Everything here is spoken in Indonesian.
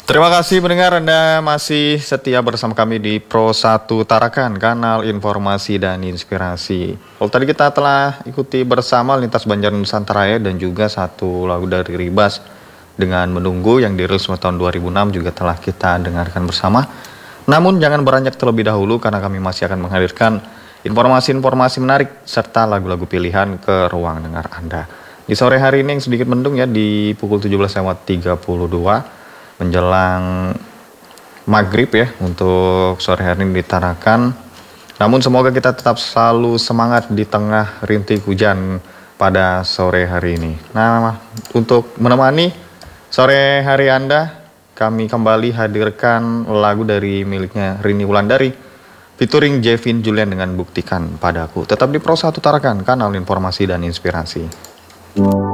Terima kasih pendengar, Anda masih setia bersama kami di Pro 1 Tarakan, kanal informasi dan inspirasi. Kalau tadi kita telah ikuti bersama Lintas Banjar Nusantara dan juga satu lagu dari Ribas dengan Menunggu yang dirilis tahun 2006 juga telah kita dengarkan bersama. Namun jangan beranjak terlebih dahulu karena kami masih akan menghadirkan informasi-informasi menarik serta lagu-lagu pilihan ke ruang dengar Anda. Di sore hari ini yang sedikit mendung ya, di pukul 17.32 menjelang maghrib ya untuk sore hari ini ditarakan. Namun semoga kita tetap selalu semangat di tengah rintik hujan pada sore hari ini. Nah, untuk menemani sore hari Anda, kami kembali hadirkan lagu dari miliknya Rini Wulandari featuring Jevin Julian dengan Buktikan Padaku. Tetap di Pro 1 Tarakan, kanal informasi dan inspirasi.